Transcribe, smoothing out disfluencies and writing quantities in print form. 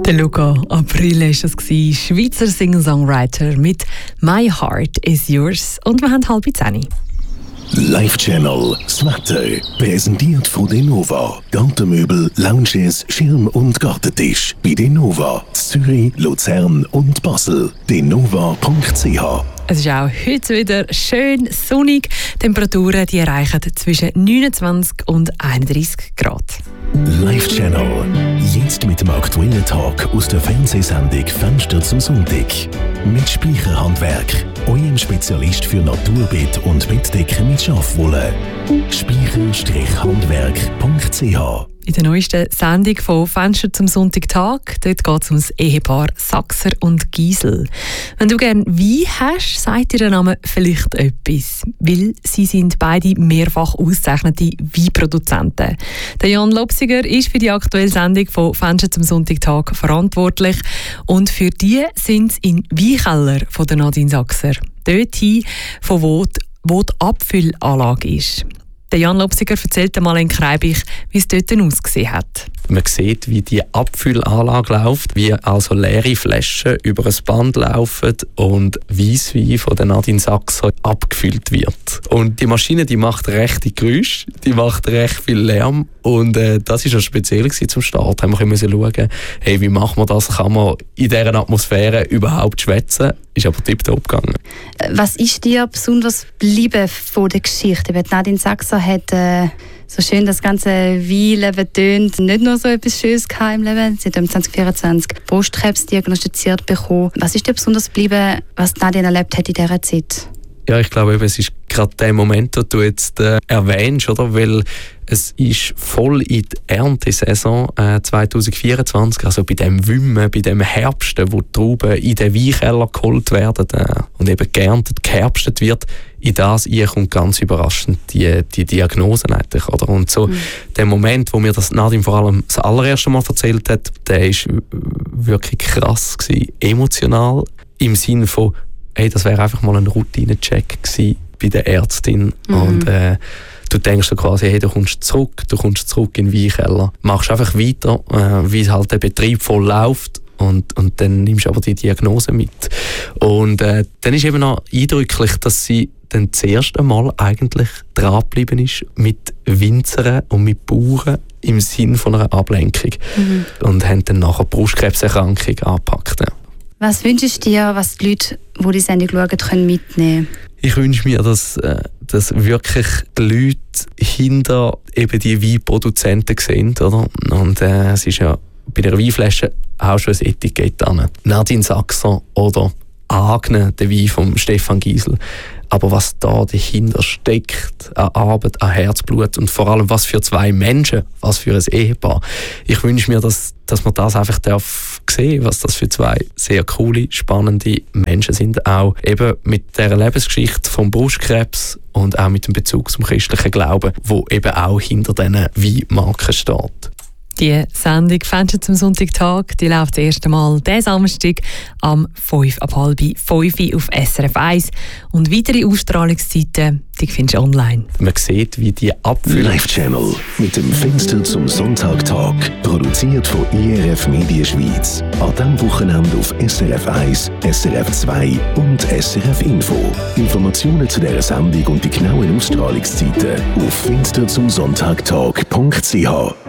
Der Luca April war das, Schweizer Singer-Songwriter mit «My Heart is Yours». Und wir haben 9:30. Live Channel, das Wetter, präsentiert von Denova. Gartenmöbel, Lounges, Schirm- und Gartentisch. Bei Denova, Zürich, Luzern und Basel. denova.ch. Es ist auch heute wieder schön sonnig. Die Temperaturen die erreichen zwischen 29 und 31 Grad. Live Channel, jetzt mit dem aktuellen Tag aus der Fernsehsendung «Fenster zum Sonntag». Mit Speicherhandwerk, eurem Spezialist für Naturbett und Bettdecken mit Schafwolle. speicher-handwerk.ch. In der neuesten Sendung von «Fenster zum Sonntagtag» geht es ums Ehepaar Saxer und Giesel. Wenn du gerne Wein hast, sagt dir der Name vielleicht etwas. Weil sie sind beide mehrfach ausgezeichnete Weinproduzenten. Der Jan Lopsiger ist für die aktuelle Sendung von «Fenster zum Sonntagtag» verantwortlich. Und für die sind sie in Weinkeller von der Nadine Saxer. Dorthin, von wo die Abfüllanlage ist. Der Jan Lopsiger erzählt einmal in Kreibich, wie es dort ausgesehen hat. Man sieht, wie die Abfüllanlage läuft, wie also leere Flaschen über ein Band laufen und Weisswein von der Nadine Saxer abgefüllt wird. Und die Maschine, die macht rechte Geräusche, die macht recht viel Lärm und das war schon speziell zum Start. Da mussten wir schauen, hey, wie machen wir das? Kann man in dieser Atmosphäre überhaupt schwätzen? Ist aber tipptopp gegangen. Was ist dir besonders geblieben von der Geschichte? Weil Nadine Saxer hat so schön das ganze Weinleben tönt. Nicht nur so etwas Schönes im Leben. Sie hat 2024 Brustkrebs diagnostiziert bekommen. Was ist dir besonders geblieben, was Nadine erlebt hat in dieser Zeit? Ja, ich glaube, es ist gerade der Moment, den du jetzt erwähnst, oder? Weil es ist voll in die Erntesaison 2024, also bei dem Wümmen, bei dem Herbsten, wo die Trauben in den Weinkeller geholt werden und eben geerntet, geherbstet wird. In das kommt ganz überraschend die Diagnose eigentlich, oder? Und so der Moment, wo mir das Nadine vor allem das allererste Mal erzählt hat, der ist wirklich krass gewesen, emotional, im Sinne von, hey, das wäre einfach mal ein Routinecheck gewesen bei der Ärztin. Und du denkst so quasi, hey, du kommst zurück in den Weinkeller, machst einfach weiter, wie halt der Betrieb voll läuft und dann nimmst du aber die Diagnose mit. Und dann ist eben noch eindrücklich, dass sie dann das erste Mal eigentlich dran geblieben ist mit Winzern und mit Bauern im Sinn von einer Ablenkung. Und haben dann nachher Brustkrebserkrankung angepackt. Ja. Was wünschst du dir, was die Leute, die die Sendung schauen, können mitnehmen? Ich wünsche mir, dass wirklich die Leute hinter eben die Weinproduzenten sind, oder? Und es ist ja bei der Weinflasche auch schon ein Etikett an. Nadine Saxer oder Agne, der Wein von Stefan Giesel. Aber was da dahinter steckt, an Arbeit, an Herzblut und vor allem was für zwei Menschen, was für ein Ehepaar. Ich wünsche mir, dass man das einfach sehen darf, was das für zwei sehr coole, spannende Menschen sind. Auch eben mit der Lebensgeschichte vom Brustkrebs und auch mit dem Bezug zum christlichen Glauben, wo eben auch hinter diesen Weinmarken steht. Die Sendung «Fenster zum Sonntagtag» die läuft das erste Mal diesen Samstag am 5:30 auf SRF 1. Und weitere Ausstrahlungszeiten die findest du online. Man sieht, wie die Live Channel mit dem Fenster zum Sonntagtag. Produziert von IRF Media Schweiz. An diesem Wochenende auf SRF 1, SRF 2 und SRF Info. Informationen zu dieser Sendung und die genauen Ausstrahlungszeiten auf fensterzumsonntagtag.ch.